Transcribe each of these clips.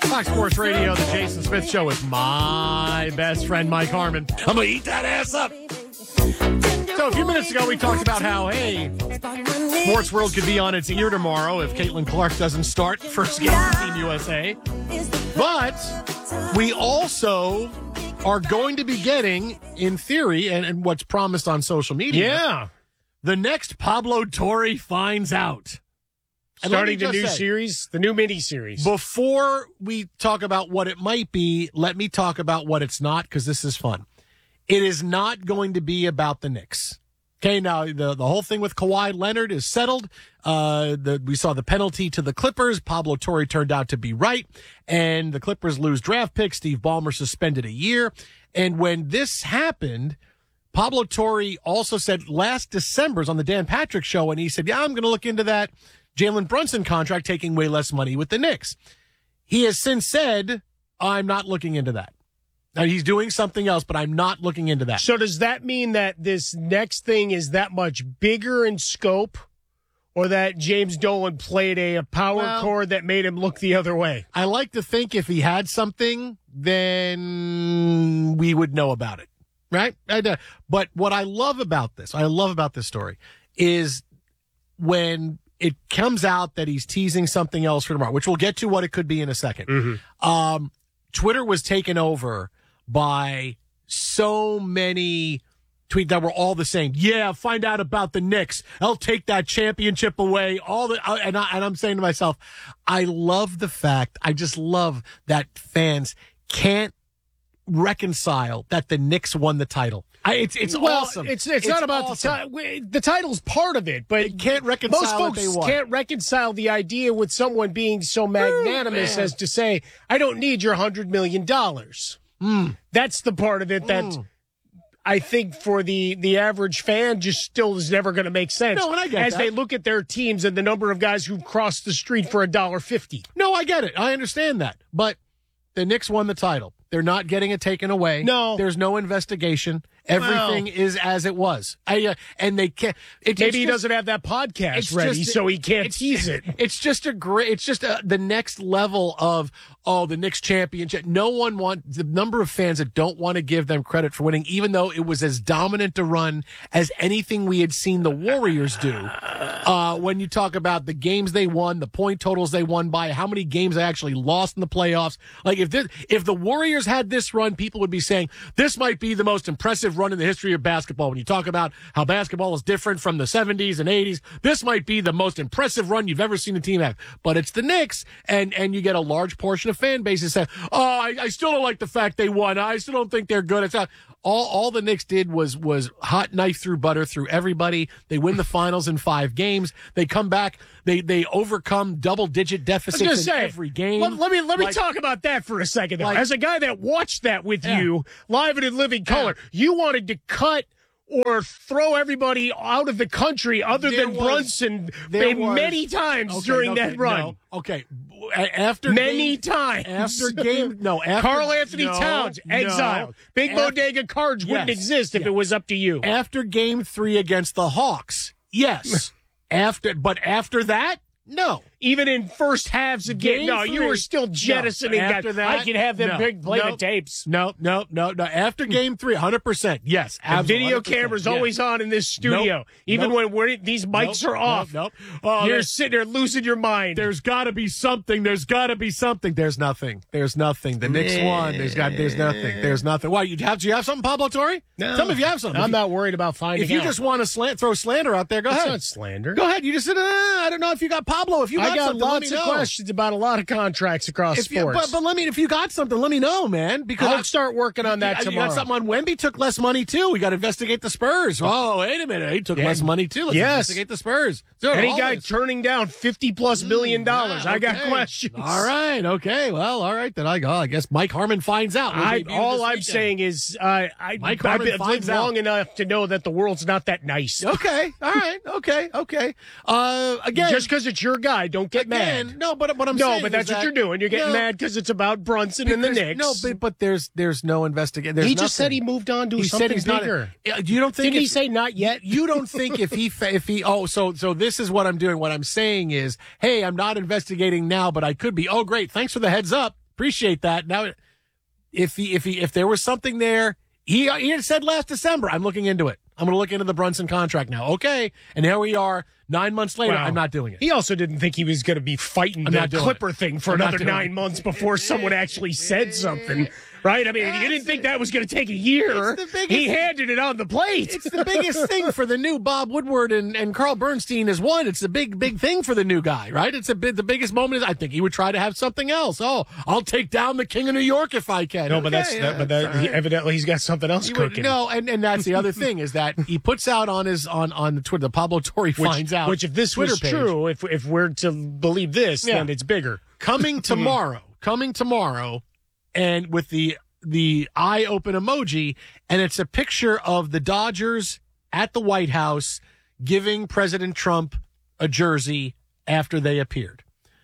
Fox Sports Radio, the Jason Smith Show with my best friend, Mike Harmon. I'm going to eat that ass up. So a few minutes ago, we talked about how, hey, Sports World could be on its ear tomorrow if Caitlin Clark doesn't start first game for Team USA. But we also are going to be getting, in theory, and what's promised on social media, the next Pablo Torre finds out. Starting the new series, the new mini-series. Before we talk about what it might be, let me talk about what it's not, because this is fun. It is not going to be about the Knicks. Okay, now the whole thing with Kawhi Leonard is settled. We saw the penalty to the Clippers. Pablo Torre turned out to be right, and the Clippers lose draft pick. Steve Ballmer suspended a year. And when this happened, Pablo Torre also said last December on the Dan Patrick Show, and he said, I'm going to look into that Jalen Brunson contract taking way less money with the Knicks. He has since said, I'm not looking into that. Now, he's doing something else, but I'm not looking into that. So does that mean that this next thing is that much bigger in scope, or that James Dolan played a power chord that made him look the other way? I like to think if he had something, then we would know about it, right? But what I love about this story, is when it comes out that he's teasing something else for tomorrow, which we'll get to what it could be in a second. Mm-hmm. Twitter was taken over by so many tweets that were all the same. Yeah, find out about the Knicks. I'll take that championship away. And I'm saying to myself, I love the fact, I just love that fans can't reconcile that the Knicks won the title. It's awesome. It's not about awesome. The title's part of it, but they can't reconcile most folks that they won. Can't reconcile the idea with someone being so magnanimous as to say, I don't need your $100 million. That's the part of it that I think for the average fan just still is never going to make sense. No, and I get as they look at their teams and the number of guys who've crossed the street for $1.50. No, I get it. I understand that. But the Knicks won the title. They're not getting it taken away. No. There's no investigation. Everything is as it was. And they can't. Maybe he doesn't have that podcast ready, so he can't tease it. It's just the next level of, the Knicks championship. The number of fans that don't want to give them credit for winning, even though it was as dominant a run as anything we had seen the Warriors do. When you talk about the games they won, the point totals they won by, how many games they actually lost in the playoffs. Like if the Warriors had this run, people would be saying this might be the most impressive run in the history of basketball. When you talk about how basketball is different from the 70s and 80s, this might be the most impressive run you've ever seen a team have. But it's the Knicks, and you get a large portion of fan bases say, I still don't like the fact they won. I still don't think they're good. It's not. All the Knicks did was hot knife through butter through everybody. They win the finals in 5 games. They come back. They overcome double-digit deficits in every game. Let me talk about that for a second. As a guy that watched that with you live and in living color, you wanted to cut or throw everybody out of the country other than Brunson many times during that run. No, okay. After Karl Anthony Towns exiled. Big Bodega Cards wouldn't exist if it was up to you. After Game 3 against the Hawks, yes. After that, no. Even in first halves of game, you were still jettisoning that. I can have them play the tapes. No. After Game 3, 100%. Yes, absolutely. The video camera's always on in this studio. Even when these mics are off. You're sitting there losing your mind. There's got to be something. There's nothing. The Knicks won. There's nothing. There's nothing. Why, do you have something, Pablo Torre? No. Tell me if you have something. I'm not worried about finding out. If you just want to throw slander out there, go ahead. It's not slander. Go ahead. You just said, I don't know if you got Pablo. If you got something, lots of questions about a lot of contracts across sports. But if you got something, let me know, man. Because I'll start working on that tomorrow. You got something on Wemby, took less money too. We got to investigate the Spurs. Oh, wait a minute. He took less money too. Let's investigate the Spurs. Any guy turning down $50+ million. I got questions. All right. Okay. Well, all right. Then I guess Mike Harmon finds out. All I'm saying is I've lived long enough to know that the world's not that nice. Okay. All right. Okay. Again, just because it's your guy, don't get mad. No, but what I'm saying but that's what you're doing. You're getting mad because it's about Brunson and the Knicks. No, but there's no investigation. He just said he moved on to something bigger. You don't think? Didn't he say not yet? You don't think if he so this is what I'm doing. What I'm saying is, hey, I'm not investigating now, but I could be. Oh, great. Thanks for the heads up. Appreciate that. Now, if there was something there, he had said last December, I'm looking into it. I'm going to look into the Brunson contract now. Okay. And here we are 9 months later. Well, I'm not doing it. He also didn't think he was going to be fighting the Clipper thing for another 9 months before someone actually said something. Right? I mean, you didn't think that was going to take a year. He handed it on the plate. It's the biggest thing for the new Bob Woodward and Carl Bernstein is one. It's the big thing for the new guy, right? It's the biggest moment. I think he would try to have something else. Oh, I'll take down the King of New York if I can. No, but evidently he's got something else cooking. No, and that's the other thing is that he puts out on the Twitter, the Pablo Torre finds out. Which if this Twitter was page, true, if we're to believe this, then it's bigger. Coming tomorrow, and with the eye open emoji, and it's a picture of the Dodgers at the White House giving President Trump a jersey after they appeared.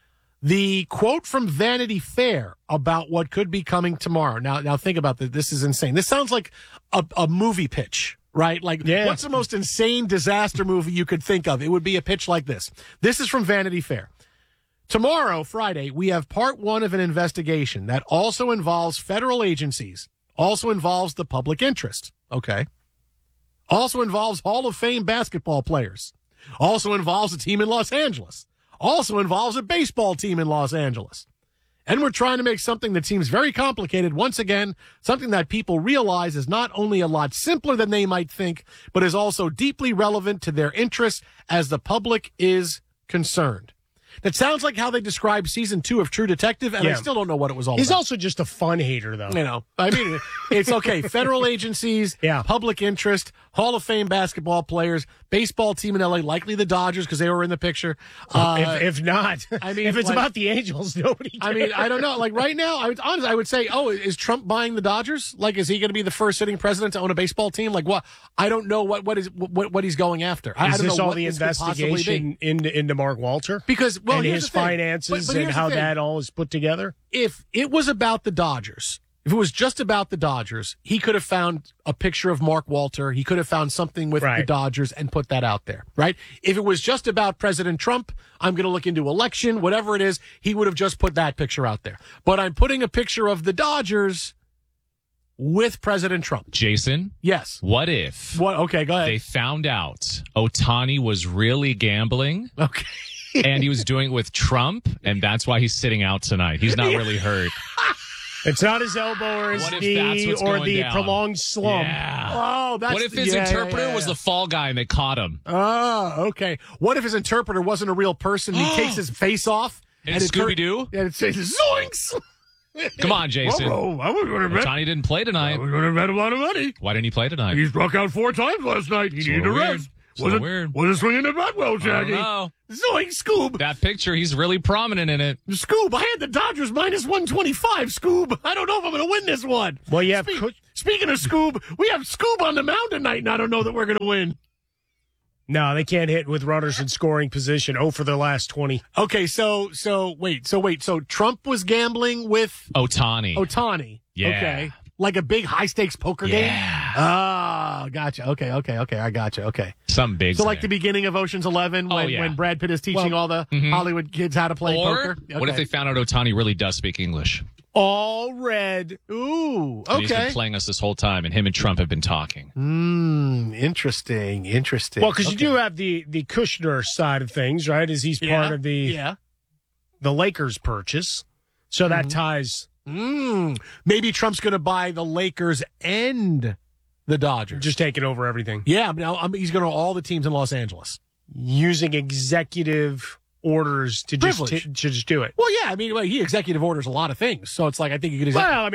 The quote from Vanity Fair about what could be coming tomorrow. Now think about this. This is insane. This sounds like a movie pitch, right? Like, what's the most insane disaster movie you could think of? It would be a pitch like this. This is from Vanity Fair. Tomorrow, Friday, we have part one of an investigation that also involves federal agencies, also involves the public interest, okay? Also involves Hall of Fame basketball players, also involves a team in Los Angeles, also involves a baseball team in Los Angeles. And we're trying to make something that seems very complicated, once again, something that people realize is not only a lot simpler than they might think, but is also deeply relevant to their interests as the public is concerned. That sounds like how they describe season 2 of True Detective, and I still don't know what it was all about. He's also just a fun hater, though. You know, I mean, it's okay. Federal agencies, public interest, Hall of Fame basketball players, baseball team in L.A., likely the Dodgers because they were in the picture. If not, I mean, if it's about the Angels, nobody cares. I mean, I don't know. Like right now, I would say, is Trump buying the Dodgers? Like, is he going to be the first sitting president to own a baseball team? Like, what? I don't know what he's going after. I don't this know all what the investigation into Mark Walter? Because and his finances and how that all is put together? If it was about the Dodgers, if it was just about the Dodgers, he could have found a picture of Mark Walter. He could have found something with the Dodgers and put that out there, right? If it was just about President Trump, I'm going to look into election, whatever it is, he would have just put that picture out there. But I'm putting a picture of the Dodgers with President Trump. Jason? Yes. What if? Okay, go ahead. They found out Ohtani was really gambling. Okay. And he was doing it with Trump, and that's why he's sitting out tonight. He's not really hurt. It's not his elbow or his knee or the prolonged slump. Yeah. Oh, that's what if his interpreter was the fall guy and they caught him? Oh, okay. What if his interpreter wasn't a real person? He takes his face off and Scooby-Doo? And it says, zoinks! Come on, Jason. Whoa, I was going to bet. Ohtani didn't play tonight. I was going to bet a lot of money. Why didn't he play tonight? He struck out 4 times last night. He needed a rest. Was it swinging the bat well, Jackie? No. Zoink, Scoob. That picture, he's really prominent in it. Scoob, I had the Dodgers minus 125, Scoob. I don't know if I'm going to win this one. Well, you have Speaking of Scoob, we have Scoob on the mound tonight, and I don't know that we're going to win. No, they can't hit with runners in scoring position. For the last 20. Okay, so wait. So Trump was gambling with Ohtani. Yeah. Okay. Like a big high-stakes poker game? Oh, gotcha. Okay. I gotcha. Okay. Some big. So like the beginning of Ocean's 11 when Brad Pitt is teaching all the Hollywood kids how to play poker? Okay. What if they found out Ohtani really does speak English? All red. Ooh, okay. And he's been playing us this whole time, and him and Trump have been talking. Interesting. Well, because you do have the Kushner side of things, right? As he's part of the Lakers purchase. So that ties... Maybe Trump's going to buy the Lakers and the Dodgers. Just taking over everything. Yeah, he's going to all the teams in Los Angeles. Using executive orders to just do it. Well, yeah, I mean, he executive orders a lot of things. So it's like, I think you could...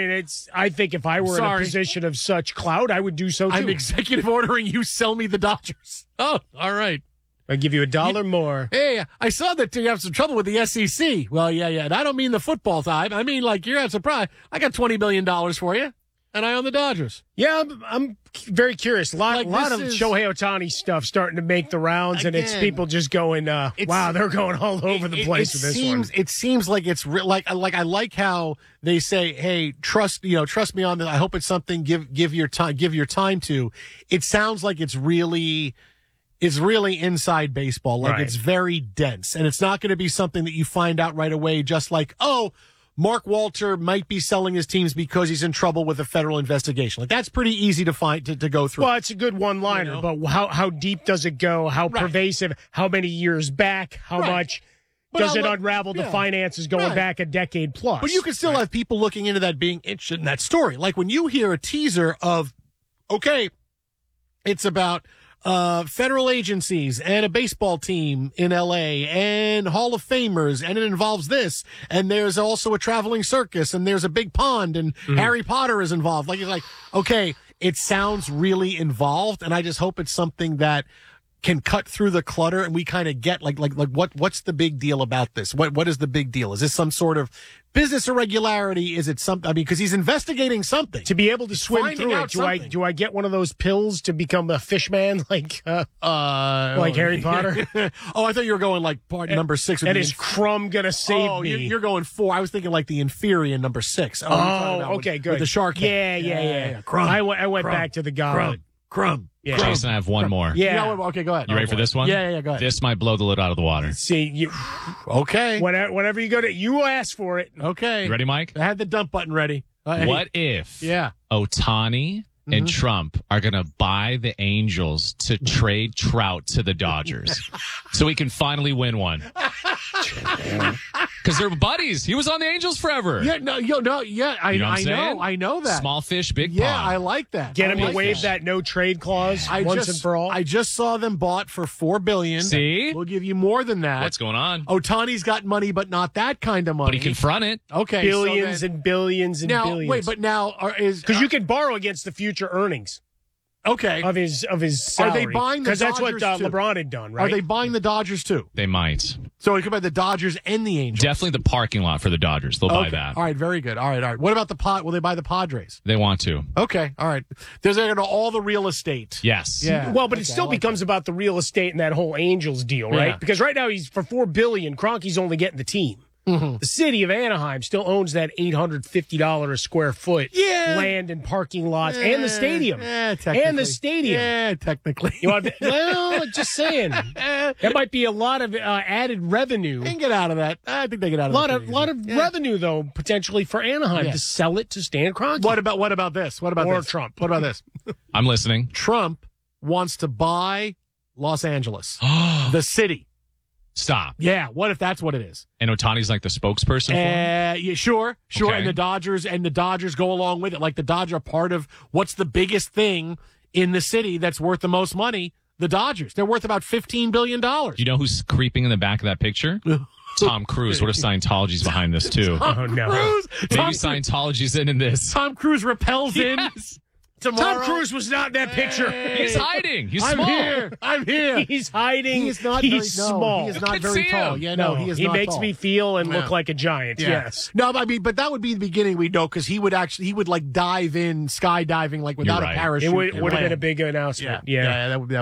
I think if I were in a position of such clout, I would do so too. I'm executive ordering you sell me the Dodgers. Oh, all right. I'll give you $1 more. Hey, I saw that you have some trouble with the SEC. Well, yeah. And I don't mean the football side. I mean, like, you're not surprised. I got $20 billion for you, and I own the Dodgers. Yeah, I'm very curious. A lot of Shohei Ohtani stuff starting to make the rounds, and it's people just going, wow, they're going all over the place with this one. It seems like it's like I like how they say, hey, trust me on this. I hope it's something give your time to. It sounds like it's really inside baseball. Like it's very dense, and it's not going to be something that you find out right away. Just like, Mark Walter might be selling his teams because he's in trouble with a federal investigation. Like, that's pretty easy to find to go through. Well, it's a good one-liner, but how deep does it go? How pervasive? How many years back? How much does it unravel the finances going back a decade plus? But you can still have people looking into that being interested in that story. Like when you hear a teaser of, okay, it's about federal agencies and a baseball team in L.A. and Hall of Famers, and it involves this, and there's also a traveling circus, and there's a big pond, and Harry Potter is involved. Like, it's like, okay, it sounds really involved, and I just hope it's something that can cut through the clutter, and we kind of get like what's the big deal about this? What is the big deal? Is this some sort of business irregularity? Is it something? I mean, because he's investigating something to be able to swim through it. Do I get one of those pills to become a fish man like Harry Potter? Oh, I thought you were going like part number 6. And is Crumb gonna save me? You're going 4. I was thinking like the Inferior number 6. Okay, good. With the shark head. Yeah. Crumb. I went back to the goblet. Crumb. Yeah. Jason, I have one more. Yeah. Okay, go ahead. You ready for this one? Yeah, go ahead. This might blow the lid out of the water. See, okay. Whenever you go to, you ask for it. Okay. You ready, Mike? I had the dump button ready. What if Ohtani and Trump are going to buy the Angels to trade Trout to the Dodgers so we can finally win one? Because they're buddies. He was on the Angels forever. I know that. Small fish, big pond. Yeah, I like that. Get him to waive that no trade clause once and for all. I just saw them bought for $4 billion. See? We'll give you more than that. What's going on? Ohtani's got money, but not that kind of money. But he can front it. Okay. Billions and billions and billions. Wait, but now because you can borrow against the future earnings. Okay. Of his salary. Are they buying the Dodgers? Because that's what LeBron had done, right? Are they buying the Dodgers too? They might. So it could buy the Dodgers and the Angels. Definitely the parking lot for the Dodgers. They'll buy that. All right, very good. All right. What about the Will they buy the Padres? They want to. Okay, all right. There's all the real estate. Yes. Yeah. Well, but it still becomes about the real estate and that whole Angels deal, right? Yeah. Because right now he's for $4 billion. Kroenke's only getting the team. Mm-hmm. The city of Anaheim still owns that $850 a square foot land and parking lots and the stadium. And the stadium. Yeah, technically. Well, just saying. That might be a lot of added revenue. They can get out of that. I think they get out of that. A lot of revenue, though, potentially for Anaheim to sell it to Stan Kroenke. What about this? What about this? Trump? What about this? I'm listening. Trump wants to buy Los Angeles, the city. Stop. Yeah, what if that's what it is? And Ohtani's like the spokesperson for him? Yeah, sure. Okay. And the Dodgers go along with it. Like the Dodgers are part of what's the biggest thing in the city that's worth the most money? The Dodgers. They're worth about $15 billion. You know who's creeping in the back of that picture? Tom Cruise. What if Scientology's behind this too? Tom Cruise. Maybe Scientology's in this. Tom Cruise repels in. Tomorrow. Tom Cruise was not in that picture. He's hiding. He's small. I'm here. He's hiding. He's not He's very, small. No, he is You not can very see tall. him. Yeah, no, he is he not makes tall. me feel and look like a giant. Yeah. Yes. No, I mean, but that would be the beginning. We know because he would like dive in skydiving like without a parachute. It would have been a big announcement. Yeah. That would be.